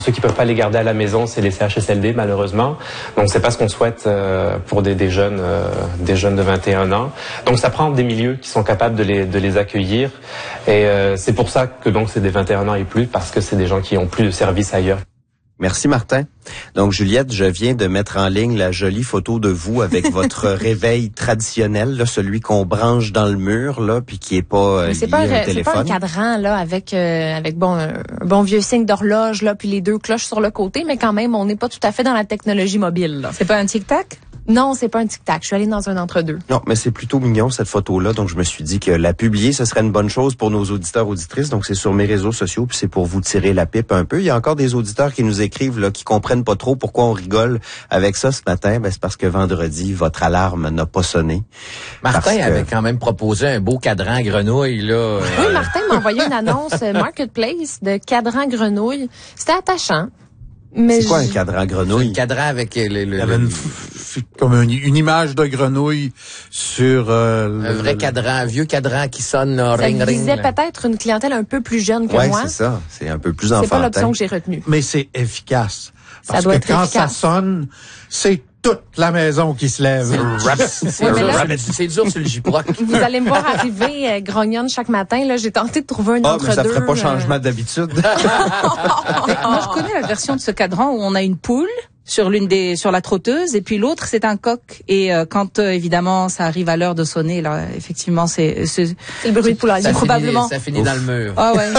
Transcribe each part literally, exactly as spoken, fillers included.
Ceux qui peuvent pas les garder à la maison, c'est les C H S L D malheureusement. Donc c'est pas ce qu'on souhaite euh, pour des, des jeunes, euh, des jeunes de vingt et un ans. Donc ça prend des milieux qui sont capables de les de les accueillir. Et euh, c'est pour ça que donc c'est des vingt et un ans et plus, parce que c'est des gens qui ont plus de services ailleurs. Merci Martin. Donc Juliette, je viens de mettre en ligne la jolie photo de vous avec votre réveil traditionnel, là, celui qu'on branche dans le mur, là, puis qui est pas euh, lié c'est pas, à un c'est téléphone. pas un cadran là avec euh, avec bon un, un bon vieux signe d'horloge là, puis les deux cloches sur le côté, mais quand même on n'est pas tout à fait dans la technologie mobile. Là. C'est pas un tic-tac? Non, c'est pas un tic-tac. Je suis allée dans un entre-deux. Non, mais c'est plutôt mignon, cette photo-là. Donc, je me suis dit que la publier, ce serait une bonne chose pour nos auditeurs, auditrices. Donc, c'est sur mes réseaux sociaux, puis c'est pour vous tirer la pipe un peu. Il y a encore des auditeurs qui nous écrivent, là, qui comprennent pas trop pourquoi on rigole avec ça ce matin. Ben, c'est parce que vendredi, votre alarme n'a pas sonné. Martin que... avait quand même proposé un beau cadran grenouille, là. Oui, Martin m'a envoyé une annonce Marketplace de cadran grenouille. C'était attachant. Mais c'est quoi je... un cadran grenouille? Un cadran avec le... le, Il y avait le... une, f- comme une, une image de grenouille sur... Euh, un vrai le, cadran, un vieux cadran qui sonne là, ça ring, ring. visait peut-être une clientèle un peu plus jeune que ouais, moi. c'est ça. C'est un peu plus enfantin. C'est pas l'option que j'ai retenue. Mais c'est efficace. Ça Parce doit que être quand efficace. ça sonne, c'est toute la maison qui se lève. C'est Ouais, mais dur, là- rabbit, c'est dur sur le J-Proc. Vous allez me voir arriver euh, grognonne chaque matin. Là, j'ai tenté de trouver un Ah, entre mais ça deux. ferait pas euh, changement d'habitude. Moi, je connais la version de ce cadran où on a une poule sur l'une des sur la trotteuse et puis l'autre c'est un coq et euh, quand euh, évidemment ça arrive à l'heure de sonner là effectivement c'est c'est, C'est le bruit de poulailler. Ça probablement. finit, ça finit dans le mur. ah ouais.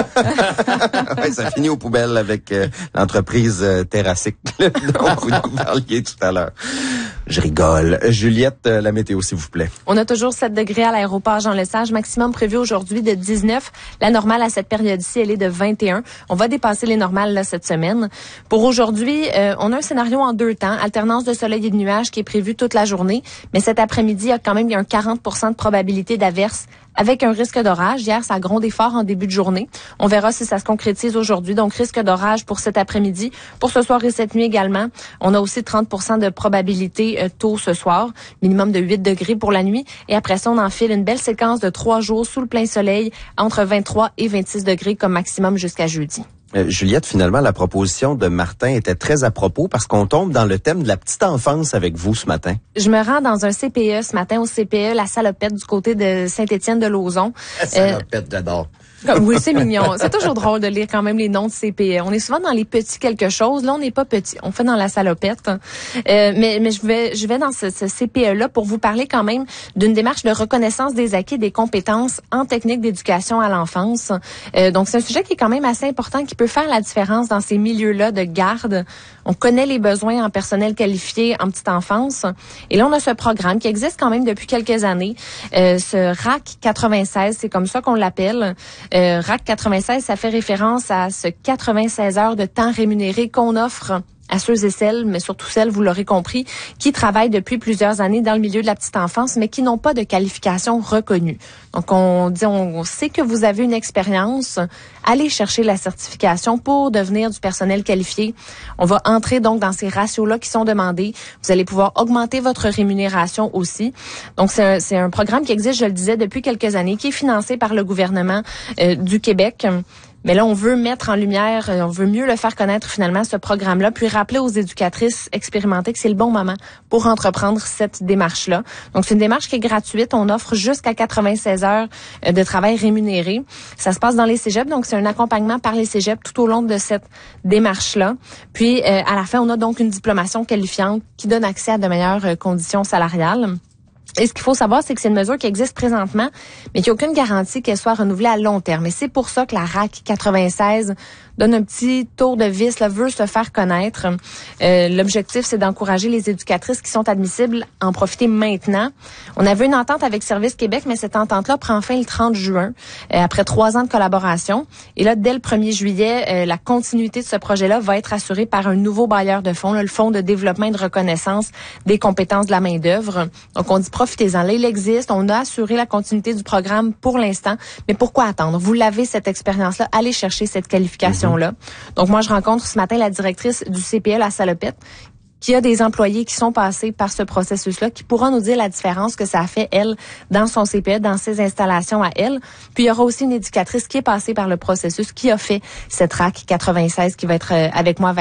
Ouais, ça finit aux poubelles avec euh, l'entreprise euh, Terrassic dont vous nous parliez tout à l'heure. Je rigole. Juliette, euh, la météo, s'il vous plaît. On a toujours sept degrés à l'aéroport Jean-Lesage, maximum prévu aujourd'hui de dix-neuf. La normale à cette période-ci, elle est de vingt et un. On va dépasser les normales là, cette semaine. Pour aujourd'hui, euh, on a un scénario en deux temps, alternance de soleil et de nuages qui est prévu toute la journée. Mais cet après-midi, il y a quand même il y a un quarante pour cent de probabilité d'averse avec un risque d'orage. Hier, ça a grondé fort en début de journée. On verra si ça se concrétise aujourd'hui. Donc, risque d'orage pour cet après-midi. Pour ce soir et cette nuit également, on a aussi trente pour cent de probabilité euh, tôt ce soir. Minimum de huit degrés pour la nuit. Et après ça, on enfile une belle séquence de trois jours sous le plein soleil entre vingt-trois et vingt-six degrés comme maximum jusqu'à jeudi. Euh, Juliette, finalement, la proposition de Martin était très à propos parce qu'on tombe dans le thème de la petite enfance avec vous ce matin. Je me rends dans un C P E ce matin au C P E La Salopette du côté de Saint-Étienne-de-Lauzon. Ça pète, j'adore. Oui, c'est mignon. C'est toujours drôle de lire quand même les noms de C P E. On est souvent dans les petits quelque chose. Là, on n'est pas petit. On fait dans la salopette. Euh, mais mais je vais je vais dans ce, ce C P E-là pour vous parler quand même d'une démarche de reconnaissance des acquis et des compétences en technique d'éducation à l'enfance. Euh, donc, c'est un sujet qui est quand même assez important, qui peut faire la différence dans ces milieux-là de garde. On connaît les besoins en personnel qualifié en petite enfance. Et là, on a ce programme qui existe quand même depuis quelques années. Euh, ce R A C quatre-vingt-seize, c'est comme ça qu'on l'appelle. Euh, R A C quatre-vingt-seize, ça fait référence à ce quatre-vingt-seize heures de temps rémunéré qu'on offre à ceux et celles, mais surtout celles, vous l'aurez compris, qui travaillent depuis plusieurs années dans le milieu de la petite enfance, mais qui n'ont pas de qualification reconnue. Donc, on dit, on sait que vous avez une expérience, allez chercher la certification pour devenir du personnel qualifié. On va entrer donc dans ces ratios-là qui sont demandés. Vous allez pouvoir augmenter votre rémunération aussi. Donc, c'est un, c'est un programme qui existe, je le disais, depuis quelques années, qui est financé par le gouvernement euh, du Québec. Mais là, on veut mettre en lumière, on veut mieux le faire connaître finalement, ce programme-là, puis rappeler aux éducatrices expérimentées que c'est le bon moment pour entreprendre cette démarche-là. Donc, c'est une démarche qui est gratuite. On offre jusqu'à quatre-vingt-seize heures de travail rémunéré. Ça se passe dans les cégeps, donc c'est un accompagnement par les cégeps tout au long de cette démarche-là. Puis, euh, à la fin, on a donc une diplomation qualifiante qui donne accès à de meilleures euh, conditions salariales. Et ce qu'il faut savoir, c'est que c'est une mesure qui existe présentement, mais qui n'a aucune garantie qu'elle soit renouvelée à long terme. Et c'est pour ça que la R A C quatre-vingt-seize donne un petit tour de vis, là, veut se faire connaître. Euh, l'objectif, c'est d'encourager les éducatrices qui sont admissibles à en profiter maintenant. On avait une entente avec Service Québec, mais cette entente-là prend fin le trente juin, euh, après trois ans de collaboration. Et là, dès le premier juillet, euh, la continuité de ce projet-là va être assurée par un nouveau bailleur de fonds, là, le Fonds de développement et de reconnaissance des compétences de la main-d'œuvre. Donc, on dit profitez-en. Là, il existe. On a assuré la continuité du programme pour l'instant. Mais pourquoi attendre? Vous l'avez, cette expérience-là. Allez chercher cette qualification-là. Mm-hmm. Donc, moi, je rencontre ce matin la directrice du C P E La Salopette qui a des employés qui sont passés par ce processus-là, qui pourra nous dire la différence que ça a fait, elle, dans son C P E, dans ses installations à elle. Puis il y aura aussi une éducatrice qui est passée par le processus, qui a fait cette R A C quatre-vingt-seize, qui va être avec moi vers